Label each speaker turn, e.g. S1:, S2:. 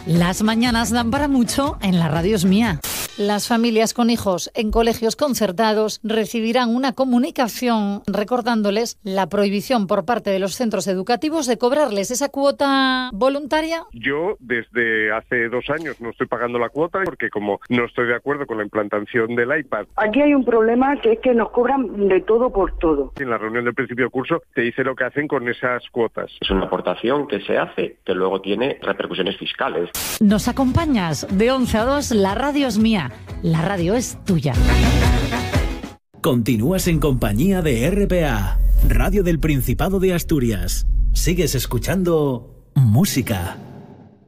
S1: Las mañanas dan para mucho en la radio es mía. Las familias con hijos en colegios concertados recibirán una comunicación recordándoles la prohibición por parte de los centros educativos de cobrarles esa cuota voluntaria.
S2: Yo desde hace 2 años no estoy pagando la cuota porque como no estoy de acuerdo con la implantación del iPad.
S3: Aquí hay un problema que es que nos cobran de todo por todo.
S2: En la reunión del principio de curso te dice lo que hacen con esas cuotas.
S4: Es una aportación que se hace que luego tiene repercusiones fiscales.
S1: ¿Nos acompañas? De 11 a 2, la radio es mía. La radio es tuya.
S5: Continúas en compañía de RPA, Radio del Principado de Asturias. Sigues escuchando música.